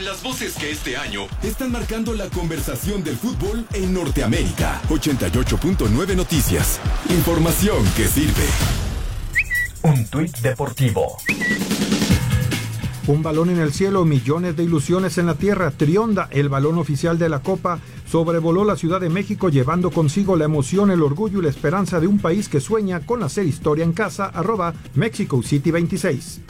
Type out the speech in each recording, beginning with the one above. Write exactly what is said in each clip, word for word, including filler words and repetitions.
con las voces que este año están marcando la conversación del fútbol en Norteamérica. ochenta y ocho punto nueve Noticias. Información que sirve. Un tuit deportivo. Un balón en el cielo, millones de ilusiones en la tierra. Trionda, el balón oficial de la Copa, sobrevoló la Ciudad de México llevando consigo la emoción, el orgullo y la esperanza de un país que sueña con hacer historia en casa. Arroba Mexico City veintiséis.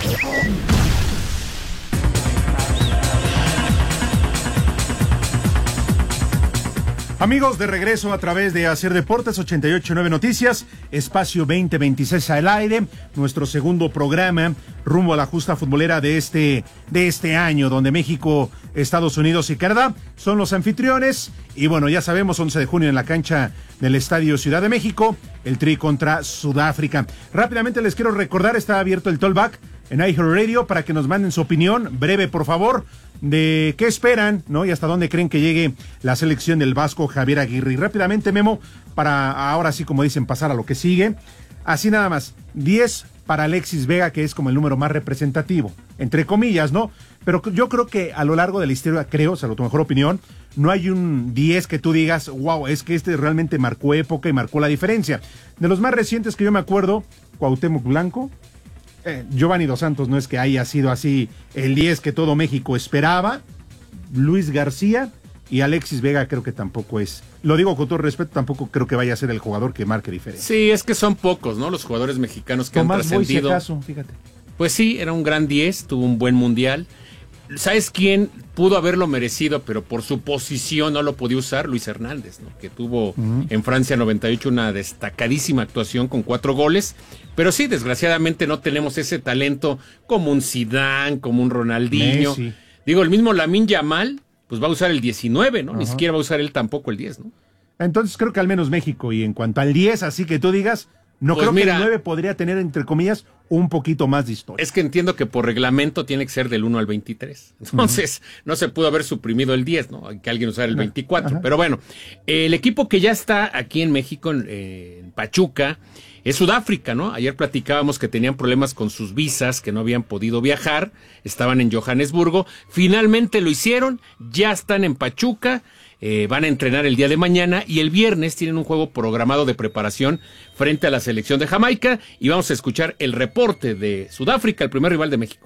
Amigos, de regreso a través de Hacer Deportes, ochenta y ocho punto nueve Noticias, espacio veinte veintiséis al aire, nuestro segundo programa rumbo a la justa futbolera de este, de este año, donde México, Estados Unidos y Canadá son los anfitriones. Y bueno, ya sabemos, once de junio en la cancha del Estadio Ciudad de México, el Tri contra Sudáfrica. Rápidamente les quiero recordar, está abierto el Tollback en iHeartRadio para que nos manden su opinión, breve por favor, de qué esperan, ¿no? Y hasta dónde creen que llegue la selección del Vasco Javier Aguirre. Y rápidamente, Memo, para ahora sí, como dicen, pasar a lo que sigue. Así nada más, diez para Alexis Vega, que es como el número más representativo, entre comillas, ¿no? Pero yo creo que a lo largo de la historia, creo, o sea, tu mejor opinión, no hay un diez que tú digas, wow, es que este realmente marcó época y marcó la diferencia. De los más recientes que yo me acuerdo, Cuauhtémoc Blanco, Eh, Giovanni Dos Santos no es que haya sido así el diez que todo México esperaba, Luis García y Alexis Vega creo que tampoco es, lo digo con todo respeto, tampoco creo que vaya a ser el jugador que marque diferencia. Sí, es que son pocos, ¿no? Los jugadores mexicanos que Tomás han trascendido. Boy, si acaso, fíjate. Pues sí, era un gran diez, tuvo un buen mundial. ¿Sabes quién pudo haberlo merecido, pero por su posición no lo podía usar? Luis Hernández, ¿no? Que tuvo uh-huh. en Francia noventa y ocho una destacadísima actuación con cuatro goles. Pero sí, desgraciadamente no tenemos ese talento como un Zidane, como un Ronaldinho. Messi. Digo, el mismo Lamine Yamal, pues va a usar el diecinueve, ¿no? Uh-huh. Ni siquiera va a usar él tampoco el diez, ¿no? Entonces creo que al menos México, y en cuanto al diez, así que tú digas, no pues creo mira, que el nueve podría tener, entre comillas, un poquito más de historia. Es que entiendo que por reglamento tiene que ser del uno al veintitrés. Entonces, uh-huh. no se pudo haber suprimido el diez, ¿no? Hay que alguien usar el veinticuatro. Uh-huh. Pero bueno, el equipo que ya está aquí en México, en, en Pachuca, es Sudáfrica, ¿no? Ayer platicábamos que tenían problemas con sus visas, que no habían podido viajar, estaban en Johannesburgo. Finalmente lo hicieron, ya están en Pachuca. Eh, van a entrenar el día de mañana y el viernes tienen un juego programado de preparación frente a la selección de Jamaica y vamos a escuchar el reporte de Sudáfrica, el primer rival de México.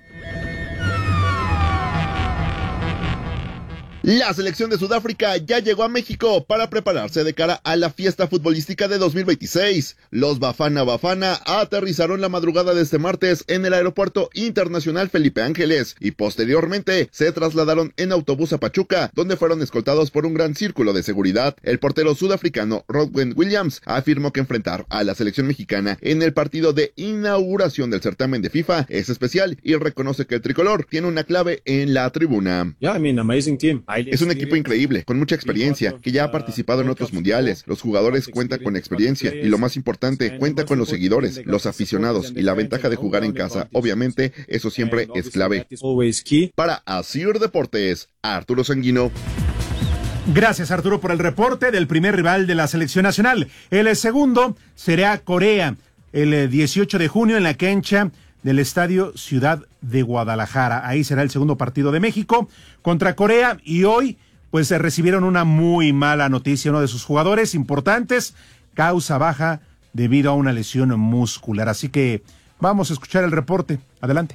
La selección de Sudáfrica ya llegó a México para prepararse de cara a la fiesta futbolística de dos mil veintiséis. Los Bafana Bafana aterrizaron la madrugada de este martes en el Aeropuerto Internacional Felipe Ángeles y posteriormente se trasladaron en autobús a Pachuca, donde fueron escoltados por un gran círculo de seguridad. El portero sudafricano Rodwin Williams afirmó que enfrentar a la selección mexicana en el partido de inauguración del certamen de FIFA es especial y reconoce que el tricolor tiene una clave en la tribuna. Yeah, I mean, amazing team. Es un equipo increíble, con mucha experiencia, que ya ha participado en otros mundiales. Los jugadores cuentan con experiencia y lo más importante, cuenta con los seguidores, los aficionados y la ventaja de jugar en casa. Obviamente, eso siempre es clave. Para Asir Deportes, Arturo Sanguino. Gracias, Arturo, por el reporte del primer rival de la selección nacional. El segundo será Corea, el dieciocho de junio en la cancha del Estadio Ciudad de Guadalajara. Ahí será el segundo partido de México contra Corea y hoy pues se recibieron una muy mala noticia. Uno de sus jugadores importantes causa baja debido a una lesión muscular. Así que vamos a escuchar el reporte. Adelante.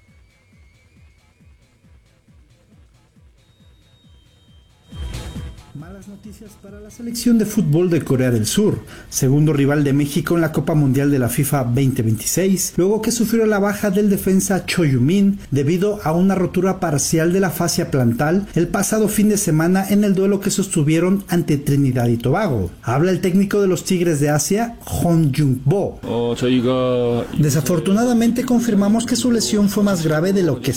Malas noticias para la selección de fútbol de Corea del Sur, segundo rival de México en la Copa Mundial de la FIFA veinte veintiséis, luego que sufrió la baja del defensa Cho Yu-min debido a una rotura parcial de la fascia plantar el pasado fin de semana en el duelo que sostuvieron ante Trinidad y Tobago. Habla el técnico de los Tigres de Asia, Hong Jung-bo. Desafortunadamente confirmamos que su lesión fue más grave de lo que